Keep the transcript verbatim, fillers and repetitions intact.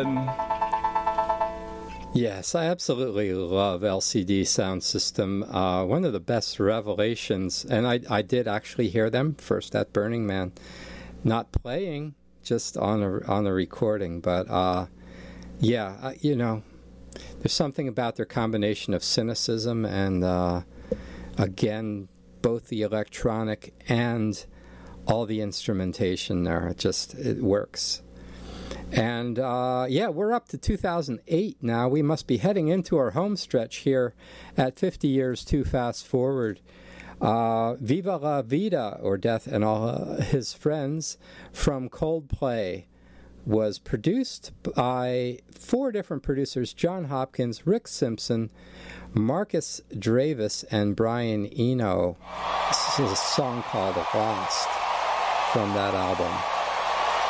Justin. Yes, I absolutely love L C D Sound System. Uh, one of the best revelations, and I, I did actually hear them first at Burning Man, not playing, just on a on a recording. But uh, yeah, uh, you know, there's something about their combination of cynicism and uh, again, both the electronic and all the instrumentation there. It just it works. And, uh, yeah, we're up to two thousand eight now. We must be heading into our home stretch here at fifty Years Too Fast Forward. Uh, Viva la Vida, or Death and All uh, His Friends, from Coldplay, was produced by four different producers: John Hopkins, Rick Simpson, Marcus Dravis, and Brian Eno. This is a song called Lost from that album.